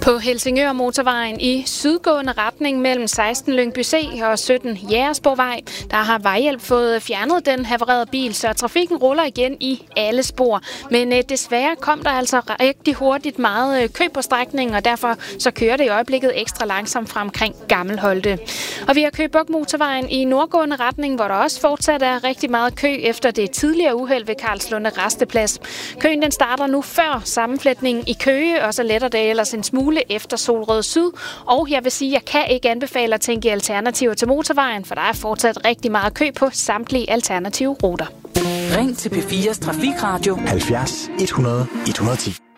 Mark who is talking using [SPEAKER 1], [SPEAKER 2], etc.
[SPEAKER 1] På Helsingør Motorvejen i sydgående retning mellem 16 Lyngby C og 17 Jægersborgvej, der har Vejhjælp fået fjernet den havarerede bil, så trafikken ruller igen i alle spor. Men desværre kom der altså rigtig hurtigt meget kø på strækningen, og derfor så kører det i øjeblikket ekstra langsomt fra omkring Gammelholte. Og vi har Køge Bugt Motorvejen i nordgående retning, hvor der også fortsat er rigtig meget kø efter det tidligere uheld ved Karlslunde Rasteplads. Køen den starter nu før sammenflætningen i Køge, og så letter det ellers en smule efter Solrød Syd. Og jeg vil sige, at jeg kan ikke anbefale at tænke alternativer til motorvejen, for der er fortsat rigtig meget kø på samtlige alternative ruter.
[SPEAKER 2] Ring til P4's Trafikradio
[SPEAKER 3] 70 100 110.